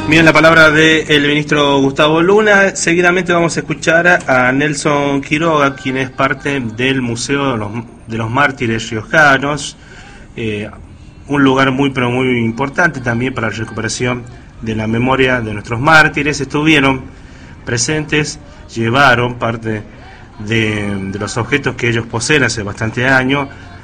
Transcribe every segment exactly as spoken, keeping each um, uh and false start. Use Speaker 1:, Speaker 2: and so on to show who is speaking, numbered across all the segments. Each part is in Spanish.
Speaker 1: Bien, la palabra del ministro Gustavo Luna. Seguidamente vamos a escuchar a Nelson Quiroga, quien es parte del Museo de los, de los Mártires Riojanos, eh, un lugar muy pero muy importante también para la recuperación de la memoria de nuestros mártires. Estuvieron presentes, llevaron parte de, de los objetos que ellos poseen hace bastante años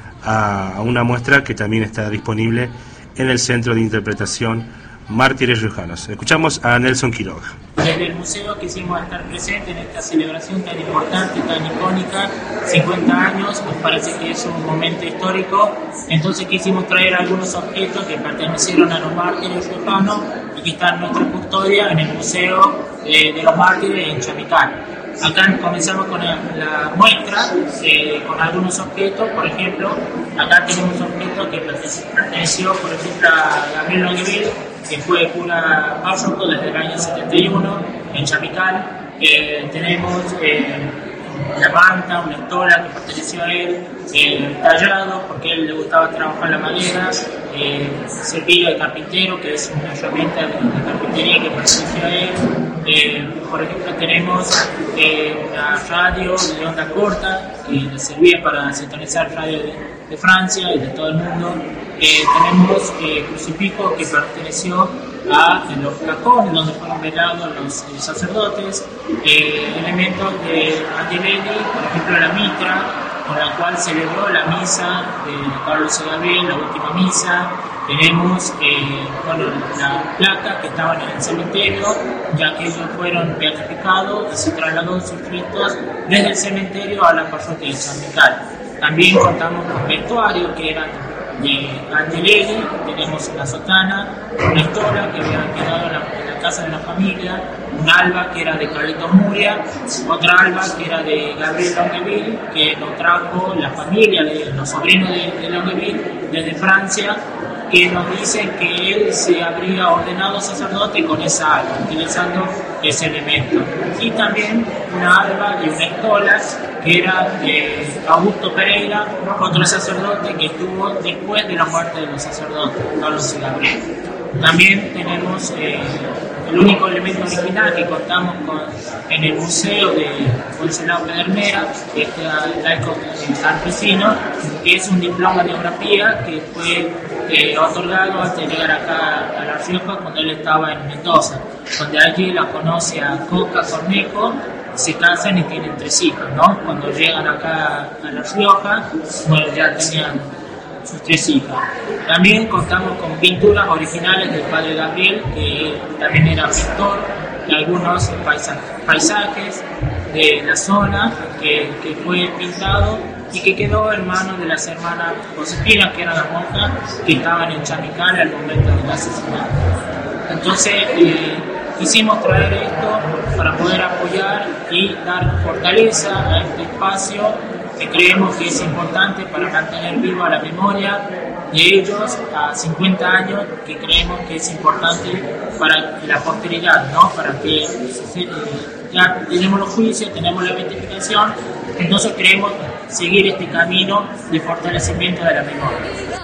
Speaker 1: a, a una muestra que también está disponible en el Centro de Interpretación Mártires Riojanos. Escuchamos a Nelson Quiroga.
Speaker 2: Desde el museo quisimos estar presentes en esta celebración tan importante, tan icónica, cincuenta años, nos parece que es un momento histórico, entonces quisimos traer algunos objetos que pertenecieron a los mártires riojanos y que están en nuestra custodia en el Museo eh, de los Mártires en Chamical. Acá comenzamos con la, la muestra, eh, con algunos objetos, por ejemplo, acá tenemos objetos que perteneció, por ejemplo, a Gabriel Longueville, que fue cura párroco desde el año setenta y uno en Chamical. Eh, tenemos eh, la manta, una estola que perteneció a él, eh, tallado, porque a él le gustaba trabajar la madera, eh, cepillo de carpintero, que es una herramienta de, de carpintería que perteneció a él. Eh, por ejemplo, tenemos eh, una radio de onda corta que le servía para sintonizar radio de, de Francia y de todo el mundo. Eh, tenemos eh, crucifijos que perteneció a los flacones donde fueron velados los eh, sacerdotes, eh, elementos de Angelelli, por ejemplo la mitra, con la cual celebró la misa de Carlos de Gabriel, la última misa. Tenemos eh, bueno, la placa que estaban en el cementerio, ya que ellos fueron beatificados y se trasladó sus restos desde el cementerio a la parroquia de Chamical. También contamos con vestuario que eran de Angelelli, tenemos una sotana, una estola que había quedado en la, en la casa de la familia, un alba que era de Carlitos Muria, otra alba que era de Gabriel Longueville, que lo trajo la familia de los sobrinos de, de Longueville desde Francia, que nos dicen que él se habría ordenado sacerdote con esa alba, utilizando ese elemento. Y también una alba y una estola que era de Augusto Pereira, otro sacerdote que estuvo después de la muerte de los sacerdotes, Carlos y Gabriel. También tenemos eh, el único elemento original que contamos con en el museo de Wenceslao Pedernera, este laico santafesino, que es un diploma de geografía que fue eh, otorgado antes de llegar acá a La Rioja cuando él estaba en Mendoza, donde allí la conoce a Coca Cornejo, se casan y tienen tres hijos, ¿no? Cuando llegan acá a La Rioja, bueno, ya tenían sus tres hijas. También contamos con pinturas originales del padre Gabriel, que también era pintor, de algunos paisa paisajes de la zona que, que fue pintado y que quedó en manos de las hermanas Josefina, que eran las monjas que estaban en Chamical al momento del asesinato. Entonces eh, quisimos traer esto para poder apoyar y dar fortaleza a este espacio que creemos que es importante para mantener viva la memoria de ellos a cincuenta años, que creemos que es importante para la posteridad, ¿no? Para que eh, ya tenemos los juicios, tenemos la beatificación, entonces queremos seguir este camino de fortalecimiento de la memoria.